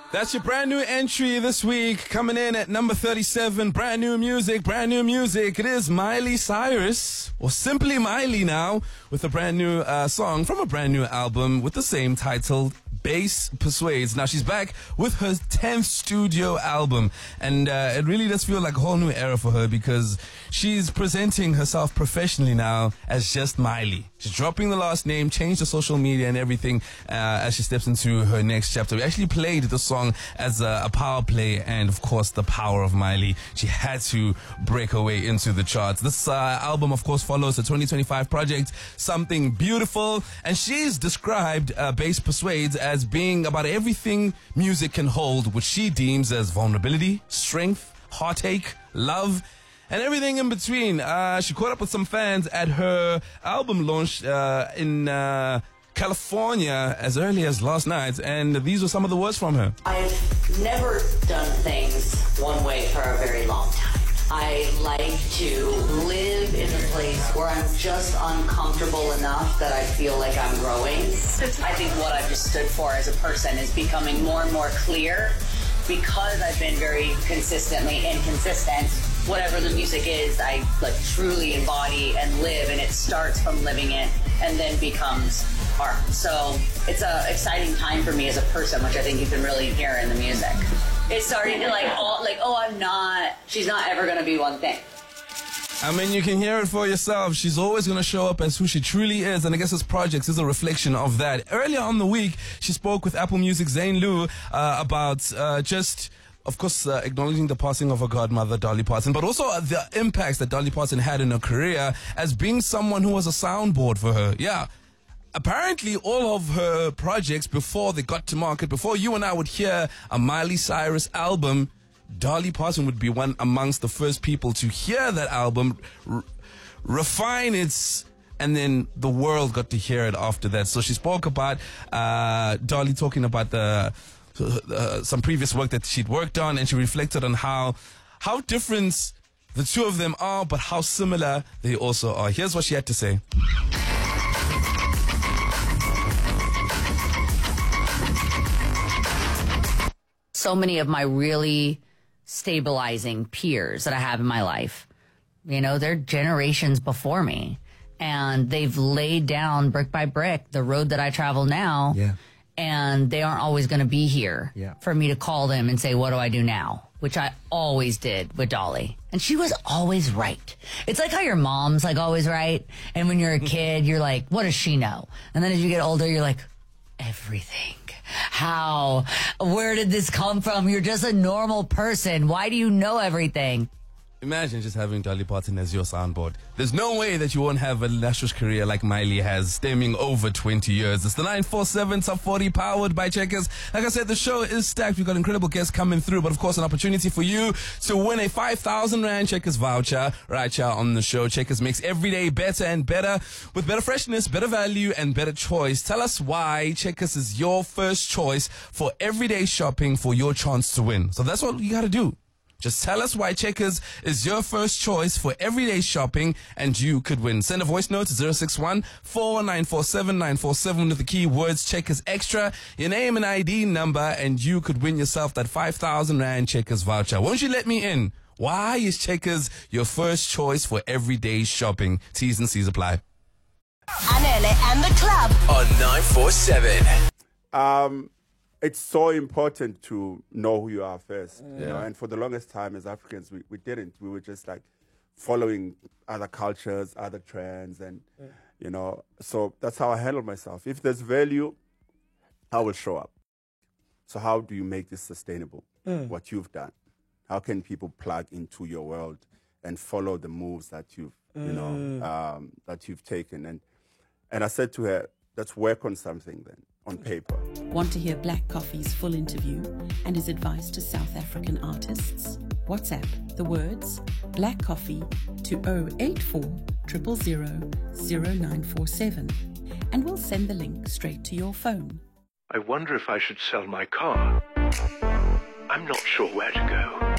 That's your brand new entry this week, coming in at number 37. Brand new music, brand new music. It is Miley Cyrus, or simply Miley now, with a brand new song from a brand new album with the same title, Bass Persuades. Now she's back with her 10th studio album, and it really does feel like a whole new era for her because she's presenting herself professionally now as just Miley. She's dropping the last name, changed the social media and everything as she steps into her next chapter. We actually played the song as a power play, and of course the power of Miley. She had to break her way into the charts. This album of course follows the 2025 project, Something Beautiful, and she's described Bass Persuades as being about everything music can hold, which she deems as vulnerability, strength, heartache, love, and everything in between. She caught up with some fans at her album launch in California as early as last night, and these were some of the words from her. I've never done things one way for a very long time. I like to live in a place where I'm just uncomfortable enough that I feel like I'm growing. I think what I've just stood for as a person is becoming more and more clear because I've been very consistently inconsistent. Whatever the music is, I truly embody and live, and it starts from living it and then becomes art. So it's an exciting time for me as a person, which I think you can really hear in the music. It's starting to she's not ever going to be one thing. I mean, you can hear it for yourself. She's always going to show up as who she truly is, and I guess this project is a reflection of that. Earlier on the week, she spoke with Apple Music Zane Lou about of course, acknowledging the passing of her godmother, Dolly Parton, but also the impacts that Dolly Parton had in her career as being someone who was a soundboard for her. Yeah. Apparently, all of her projects, before they got to market, before you and I would hear a Miley Cyrus album, Dolly Parton would be one amongst the first people to hear that album, refine it, and then the world got to hear it after that. So she spoke about Dolly talking about some previous work that she'd worked on, and she reflected on how different the two of them are, but how similar they also are. Here's what she had to say. So many of my really stabilizing peers that I have in my life, they're generations before me, and they've laid down brick by brick the road that I travel now. Yeah. And they aren't always going to be here for me to call them and say, what do I do now? Which I always did with Dolly. And she was always right. It's like how your mom's always right. And when you're a kid, you're like, what does she know? And then as you get older, you're like, everything. How? Where did this come from? You're just a normal person. Why do you know everything? Imagine just having Dolly Parton as your soundboard. There's no way that you won't have a illustrious career like Miley has, stemming over 20 years. It's the 947 Top 40 powered by Checkers. Like I said, the show is stacked. We've got incredible guests coming through, but of course an opportunity for you to win a 5,000 Rand Checkers voucher right here on the show. Checkers makes every day better and better with better freshness, better value, and better choice. Tell us why Checkers is your first choice for everyday shopping for your chance to win. So that's what you got to do. Just tell us why Checkers is your first choice for everyday shopping, and you could win. Send a voice note to 061-4947-947 with the keywords Checkers Extra, your name and ID number, and you could win yourself that 5,000 Rand Checkers voucher. Won't you let me in? Why is Checkers your first choice for everyday shopping? T's and C's apply. Anele and the club on 947. It's so important to know who you are first, and for the longest time as Africans, we didn't. We were just following other cultures, other trends, and, so that's how I handle myself. If there's value, I will show up. So how do you make this sustainable, what you've done? How can people plug into your world and follow the moves that you've, that you've taken? And I said to her, let's work on something then, on paper. Want to hear Black Coffee's full interview and his advice to South African artists? WhatsApp the words Black Coffee to 084 000 0947 and we'll send the link straight to your phone. I wonder if I should sell my car. I'm not sure where to go.